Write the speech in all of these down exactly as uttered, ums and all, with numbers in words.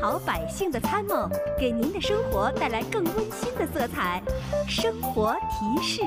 好百姓的参谋，给您的生活带来更温馨的色彩。生活提示。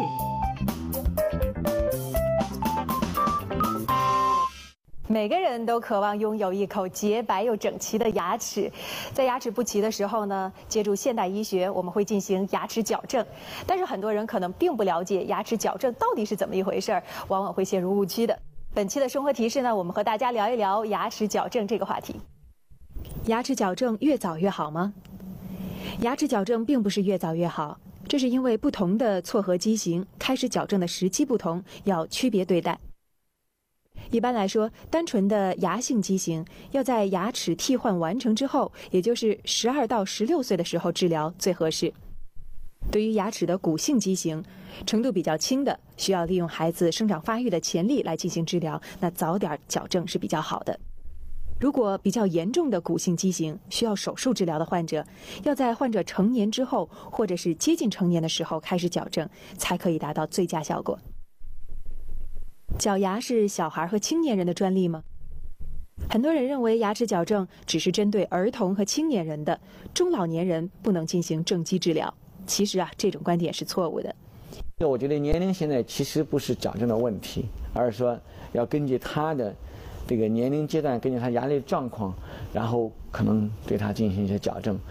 每个人都渴望拥有一口洁白又整齐的牙齿，在牙齿不齐的时候呢，借助现代医学，我们会进行牙齿矫正。但是很多人可能并不了解牙齿矫正到底是怎么一回事儿，往往会陷入误区的。本期的生活提示呢，我们和大家聊一聊牙齿矫正这个话题。牙齿矫正越早越好吗？牙齿矫正并不是越早越好，这是因为不同的错颌畸形开始矫正的时期不同，要区别对待。一般来说，单纯的牙性畸形要在牙齿替换完成之后，也就是十二到十六岁的时候治疗最合适。对于牙齿的骨性畸形，程度比较轻的，需要利用孩子生长发育的潜力来进行治疗，那早点矫正是比较好的。如果比较严重的骨性畸形需要手术治疗的患者，要在患者成年之后，或者是接近成年的时候开始矫正，才可以达到最佳效果。矫牙是小孩和青年人的专利吗？很多人认为牙齿矫正只是针对儿童和青年人的，中老年人不能进行正畸治疗。其实啊，这种观点是错误的。 我觉得年龄现在其实不是矫正的问题，而是说要根据他的这个年龄阶段，根据他牙力状况，然后可能对他进行一些矫正。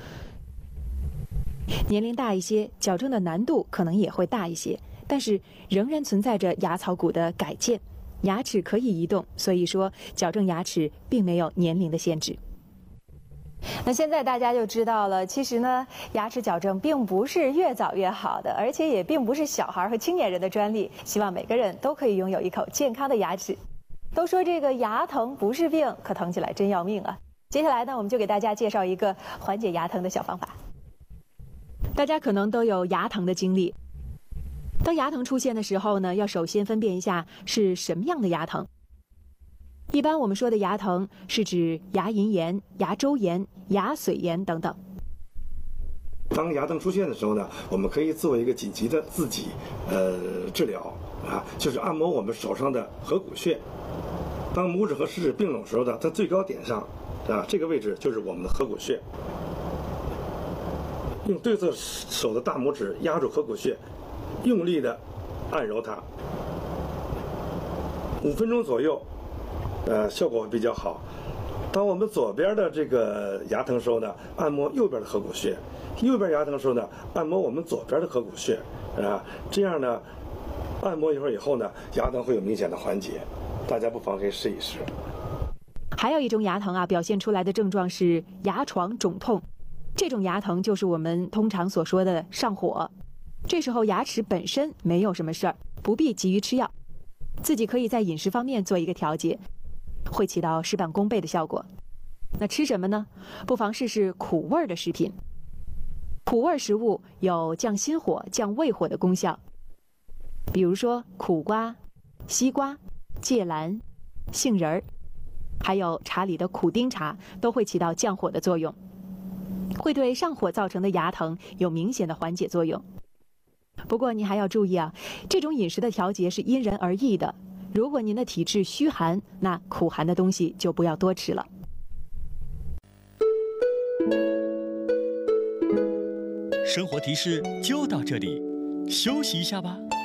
年龄大一些，矫正的难度可能也会大一些，但是仍然存在着牙槽骨的改建，牙齿可以移动，所以说矫正牙齿并没有年龄的限制。那现在大家就知道了，其实呢，牙齿矫正并不是越早越好的，而且也并不是小孩和青年人的专利。希望每个人都可以拥有一口健康的牙齿。都说这个牙疼不是病，可疼起来真要命啊！接下来呢，我们就给大家介绍一个缓解牙疼的小方法。大家可能都有牙疼的经历。当牙疼出现的时候呢，要首先分辨一下是什么样的牙疼。一般我们说的牙疼是指牙龈炎、牙周炎、牙髓炎等等。 当牙疼出现的时候呢，我们可以做一个紧急的自己呃治疗啊，就是按摩我们手上的合谷穴。当拇指和食指并拢时候呢，在最高点上啊，这个位置就是我们的合谷穴。用对侧手的大拇指压住合谷穴，用力的按揉它，五分钟左右，呃，效果会比较好。当我们左边的这个牙疼时候呢，按摩右边的合谷穴；右边牙疼的时候呢，按摩我们左边的合谷穴，啊，这样呢，按摩一会儿以后呢，牙疼会有明显的缓解。大家不妨可以试一试。 还有一种牙疼啊，表现出来的症状是牙床肿痛。这种牙疼就是我们通常所说的上火，这时候牙齿本身没有什么事儿，不必急于吃药，自己可以在饮食方面做一个调节，会起到事半功倍的效果。那吃什么呢？不妨试试苦味的食品。苦味食物有降心火、降胃火的功效，比如说苦瓜、西瓜、芥蓝、杏仁儿，还有茶里的苦丁茶，都会起到降火的作用。会对上火造成的牙疼有明显的缓解作用。不过你还要注意啊，这种饮食的调节是因人而异的。如果您的体质虚寒，那苦寒的东西就不要多吃了。 生活提示就到这里，休息一下吧。